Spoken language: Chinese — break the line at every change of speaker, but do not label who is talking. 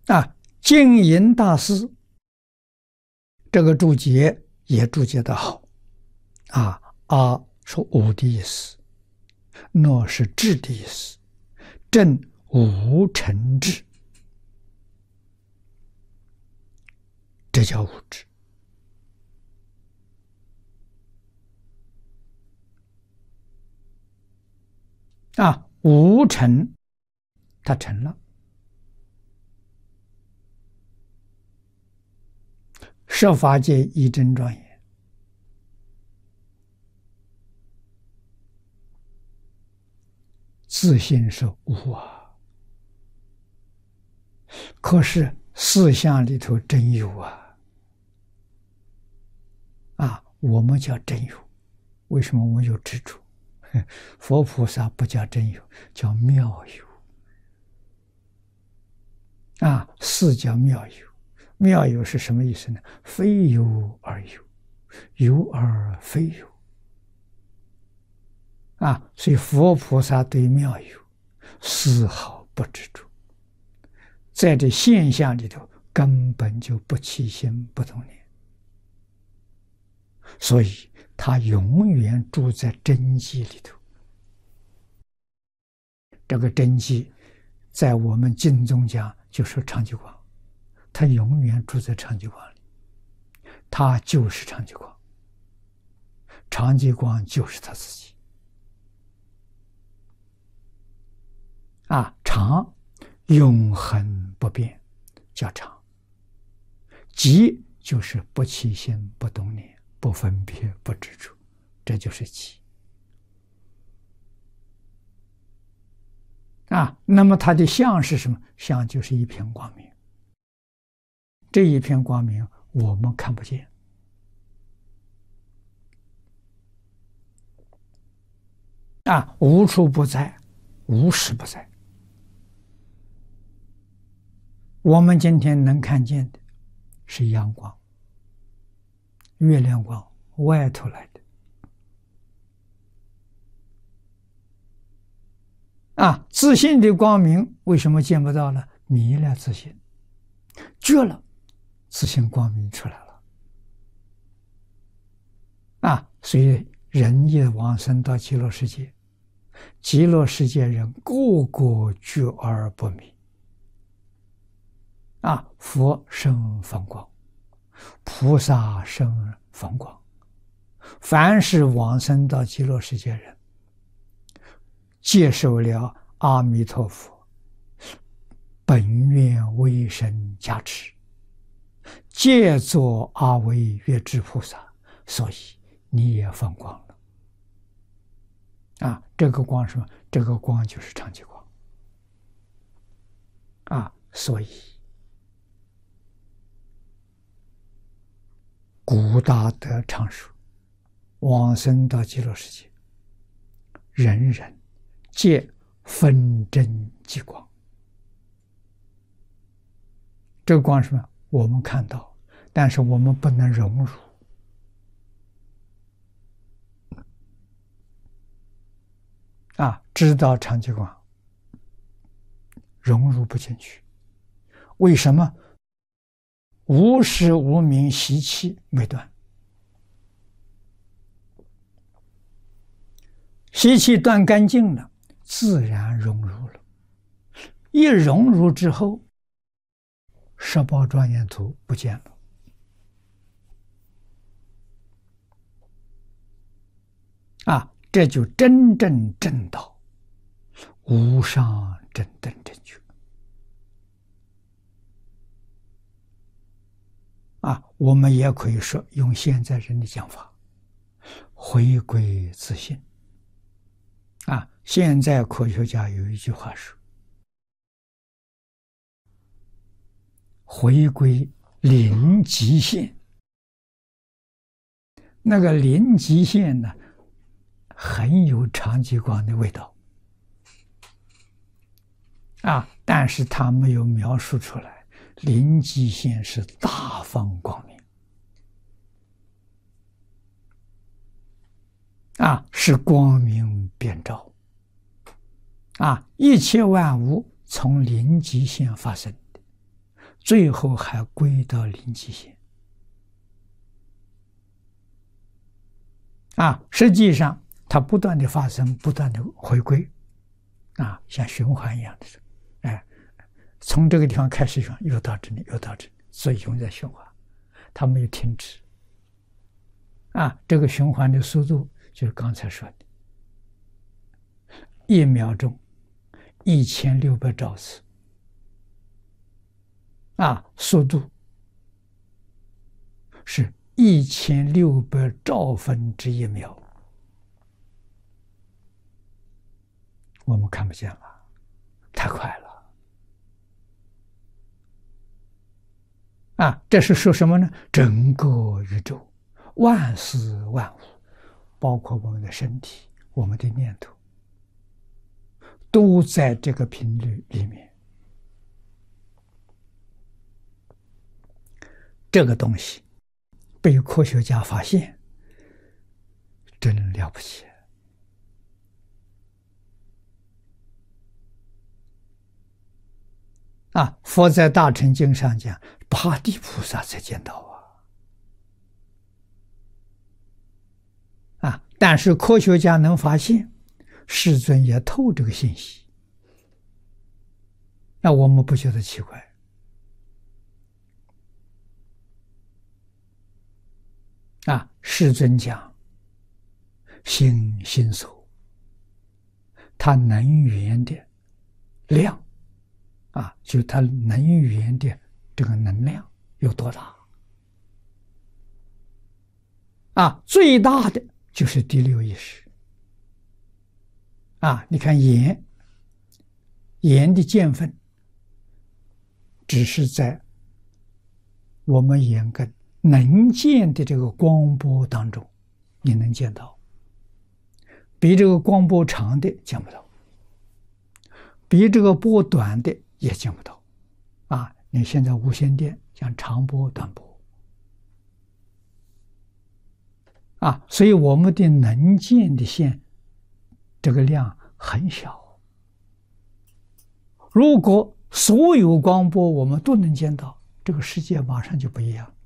净云大师这个注解也注解的好阿是无的意思，诺是智的意思，正无成智，这叫无智无成，他成了。设法界一真庄严，自性是无可是四相里头真有我们叫真有，为什么我们有执着？佛菩萨不叫真有，叫妙有四叫妙有。妙有是什么意思呢？非有而有，有而非有所以佛菩萨对妙有丝毫不执着，在这现象里头根本就不起心不动念，所以他永远住在真寂里头。这个真寂在我们净宗讲就是常寂光，他永远住在常寂光里，他就是常寂光，常寂光就是他自己常永恒不变叫常，寂就是不起心不动念，不分别不执着，这就是寂那么它的相是什么？相就是一片光明，这一片光明我们看不见无处不在，无时不在。我们今天能看见的是阳光、月亮光外头来的自信的光明为什么见不到呢？迷了自信，觉了，自信光明出来了所以人也往生到极乐世界，极乐世界人个个觉而不迷佛生放光，菩萨生放光，凡是往生到极乐世界人，接受了阿弥陀佛本愿威神加持，皆作阿惟越致菩萨，所以你也放光了这个光什么？这个光就是常寂光所以古大德常说，往生到极乐世界，人人皆分真极光。这个光什么？我们看到，但是我们不能融入知道常寂光，融入不进去。为什么？无始无明习气没断，习气断干净了，自然融入了。一融入之后，十宝庄严图不见了这就真正证到无上正等正觉我们也可以说，用现在人的讲法，回归自性现在科学家有一句话说，回归零极限。那个零极限呢，很有常寂光的味道但是他没有描述出来，零极限是大放光明是光明遍照一切万物从零极限发生的， 最后还归到零极限。实际上它不断的发生，不断的回归，像循环一样的，从这个地方开始循环，又到这里，又到这里，所以永远在循环，它没有停止。这个循环的速度就是刚才说的，1秒钟1600兆次，速度是1600兆分之1秒，我们看不见了，太快了。这是说什么呢？整个宇宙，万事万物，包括我们的身体，我们的念头，都在这个频率里面。这个东西被科学家发现，真了不起。佛在大乘经上讲，八地菩萨才见到但是科学家能发现，世尊也透这个信息，那我们不觉得奇怪。世尊讲心所，它能源的量就它能源的这个能量有多大最大的就是第六意识你看盐的见分只是在我们眼根能见的这个光波当中你能见到，比这个光波长的见不到，比这个波短的也见不到你现在无线电讲长波短波所以我们的能见的线这个量很小。如果所有光波我们都能见到，这个世界马上就不一样。